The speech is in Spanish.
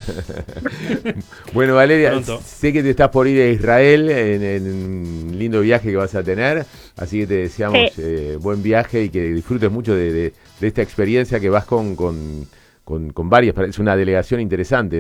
Bueno, Valeria, Pronto. sé que te estás por ir a Israel en un lindo viaje que vas a tener, así que te deseamos Sí, buen viaje y que disfrutes mucho de esta experiencia que vas con varias, es una delegación interesante.